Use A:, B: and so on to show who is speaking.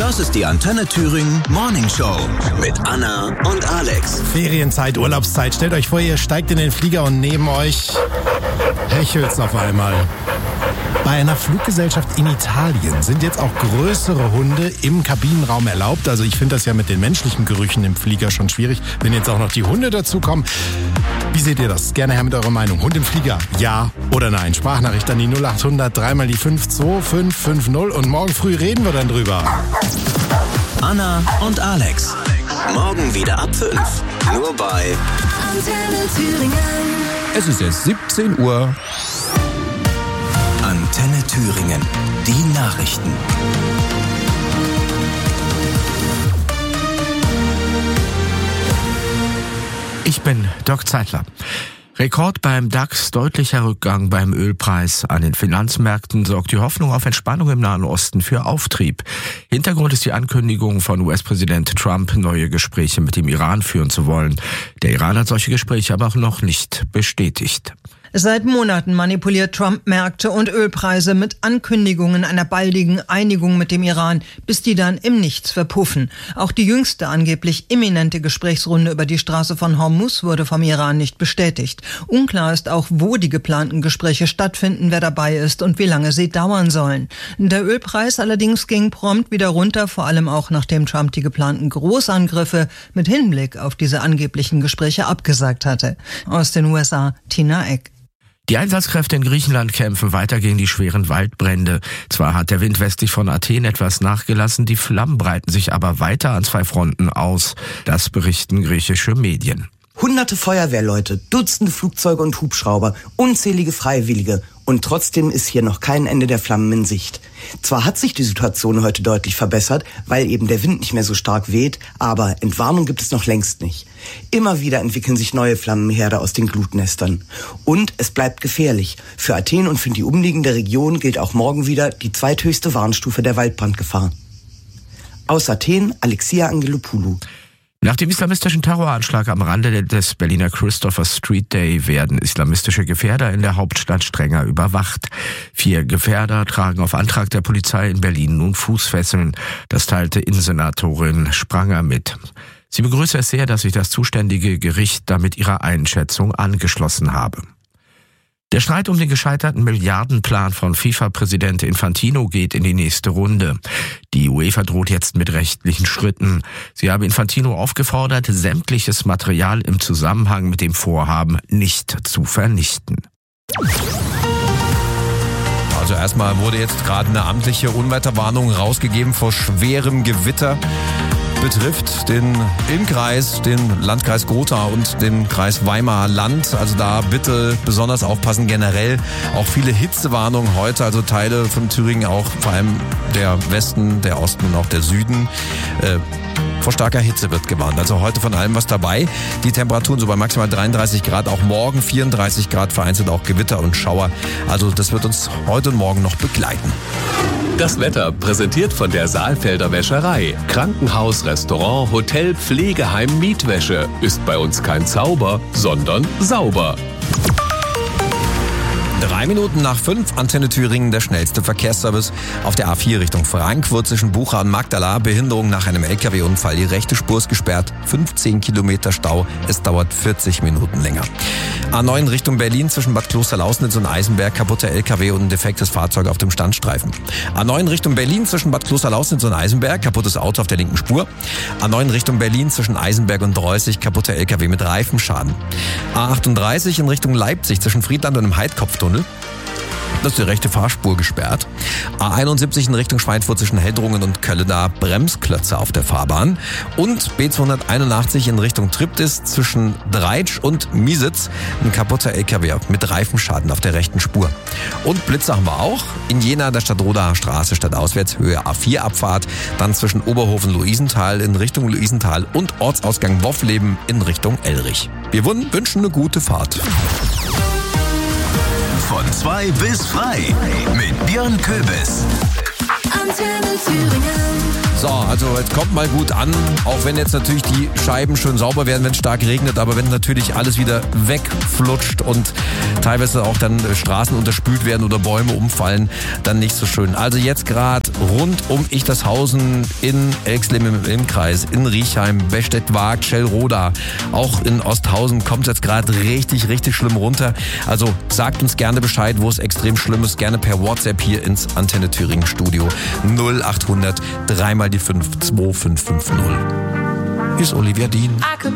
A: Das ist die Antenne Thüringen Morning Show mit Anna und Alex.
B: Ferienzeit, Urlaubszeit. Stellt euch vor, ihr steigt in den Flieger und neben euch hechelt's auf einmal. Bei einer Fluggesellschaft in Italien sind jetzt auch größere Hunde im Kabinenraum erlaubt. Also ich finde das ja mit den menschlichen Gerüchen im Flieger schon schwierig, wenn jetzt auch noch die Hunde dazukommen. Wie seht ihr das? Gerne her mit eurer Meinung. Hund im Flieger, ja oder nein? Sprachnachricht an die 0800 3 mal die 52550 und morgen früh reden wir dann drüber.
A: Anna und Alex. Morgen wieder ab 5. Nur bei
C: Antenne Thüringen.
D: Es ist jetzt 17 Uhr.
A: Antenne Thüringen. Die Nachrichten.
D: Ich bin Dirk Zeitler. Rekord beim DAX, deutlicher Rückgang beim Ölpreis. An den Finanzmärkten sorgt die Hoffnung auf Entspannung im Nahen Osten für Auftrieb. Hintergrund ist die Ankündigung von US-Präsident Trump, neue Gespräche mit dem Iran führen zu wollen. Der Iran hat solche Gespräche aber auch noch nicht bestätigt.
E: Seit Monaten manipuliert Trump Märkte und Ölpreise mit Ankündigungen einer baldigen Einigung mit dem Iran, bis die dann im Nichts verpuffen. Auch die jüngste angeblich imminente Gesprächsrunde über die Straße von Hormuz wurde vom Iran nicht bestätigt. Unklar ist auch, wo die geplanten Gespräche stattfinden, wer dabei ist und wie lange sie dauern sollen. Der Ölpreis allerdings ging prompt wieder runter, vor allem auch nachdem Trump die geplanten Großangriffe mit Hinblick auf diese angeblichen Gespräche abgesagt hatte. Aus den USA, Tina Eck.
D: Die Einsatzkräfte in Griechenland kämpfen weiter gegen die schweren Waldbrände. Zwar hat der Wind westlich von Athen etwas nachgelassen, die Flammen breiten sich aber weiter an 2 Fronten aus. Das berichten griechische Medien.
F: Hunderte Feuerwehrleute, Dutzende Flugzeuge und Hubschrauber, unzählige Freiwillige. Und trotzdem ist hier noch kein Ende der Flammen in Sicht. Zwar hat sich die Situation heute deutlich verbessert, weil eben der Wind nicht mehr so stark weht, aber Entwarnung gibt es noch längst nicht. Immer wieder entwickeln sich neue Flammenherde aus den Glutnestern. Und es bleibt gefährlich. Für Athen und für die umliegende Region gilt auch morgen wieder die zweithöchste Warnstufe der Waldbrandgefahr. Aus Athen, Alexia Angelopoulou.
D: Nach dem islamistischen Terroranschlag am Rande des Berliner Christopher Street Day werden islamistische Gefährder in der Hauptstadt strenger überwacht. 4 Gefährder tragen auf Antrag der Polizei in Berlin nun Fußfesseln. Das teilte Innensenatorin Spranger mit. Sie begrüße es sehr, dass sich das zuständige Gericht damit ihrer Einschätzung angeschlossen habe. Der Streit um den gescheiterten Milliardenplan von FIFA-Präsident Infantino geht in die nächste Runde. Die UEFA droht jetzt mit rechtlichen Schritten. Sie habe Infantino aufgefordert, sämtliches Material im Zusammenhang mit dem Vorhaben nicht zu vernichten.
G: Also erstmal wurde jetzt gerade eine amtliche Unwetterwarnung rausgegeben vor schwerem Gewitter. Betrifft den Innkreis, den Landkreis Gotha und den Kreis Weimarer Land. Also da bitte besonders aufpassen. Generell auch viele Hitzewarnungen heute. Also Teile von Thüringen, auch vor allem der Westen, der Osten und auch der Süden. Vor starker Hitze wird gewarnt. Also heute von allem was dabei. Die Temperaturen so bei maximal 33 Grad, auch morgen 34 Grad, vereinzelt auch Gewitter und Schauer. Also das wird uns heute und morgen noch begleiten.
H: Das Wetter präsentiert von der Saalfelder Wäscherei. Krankenhaus, Restaurant, Hotel, Pflegeheim, Mietwäsche. Ist bei uns kein Zauber, sondern sauber.
G: 3 Minuten nach 5, Antenne Thüringen, der schnellste Verkehrsservice auf der A4 Richtung Frankfurt zwischen Bucha und Magdala. Behinderung nach einem LKW-Unfall. Die rechte Spur ist gesperrt, 15 Kilometer Stau. Es dauert 40 Minuten länger. A9 Richtung Berlin zwischen Bad Klosterlausnitz und Eisenberg. Kaputter LKW und ein defektes Fahrzeug auf dem Standstreifen. A9 Richtung Berlin zwischen Bad Klosterlausnitz und Eisenberg. Kaputtes Auto auf der linken Spur. A9 Richtung Berlin zwischen Eisenberg und Dreußig. Kaputter LKW mit Reifenschaden. A38 in Richtung Leipzig zwischen Friedland und dem Heidkopftunnel. Das ist die rechte Fahrspur gesperrt. A71 in Richtung Schweinfurt zwischen Heldrungen und Köllener, Bremsklötze auf der Fahrbahn. Und B281 in Richtung Triptis zwischen Dreitsch und Miesitz, ein kaputter LKW mit Reifenschaden auf der rechten Spur. Und Blitze haben wir auch. In Jena der Stadtrodaer Straße stadtauswärts, Höhe A4 Abfahrt. Dann zwischen Oberhofen-Luisenthal in Richtung Luisenthal und Ortsausgang Woffleben in Richtung Elrich. Wir wünschen eine gute Fahrt.
A: Von 2 bis frei mit Björn Köbis.
C: Antenne Thüringen.
G: So, also jetzt kommt mal gut an, auch wenn jetzt natürlich die Scheiben schön sauber werden, wenn es stark regnet, aber wenn natürlich alles wieder wegflutscht und teilweise auch dann Straßen unterspült werden oder Bäume umfallen, dann nicht so schön. Also jetzt gerade rund um Ichtershausen, in Elxleben im Kreis, in Riechheim, Bestedt-Waag, Schellroda, auch in Osthausen kommt es jetzt gerade richtig, richtig schlimm runter. Also sagt uns gerne Bescheid, wo es extrem schlimm ist, gerne per WhatsApp hier ins Antenne Thüringen Studio 0800 3 mal die 5 2550. Hier ist Olivia Dean.